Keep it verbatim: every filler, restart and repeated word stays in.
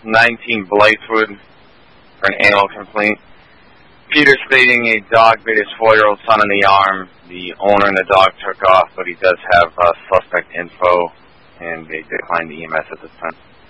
nineteen Blythewood for an animal complaint. Peter stating a dog bit his four-year-old son in the arm. The owner and the dog took off, but he does have uh, suspect info, and they declined the E M S at this time.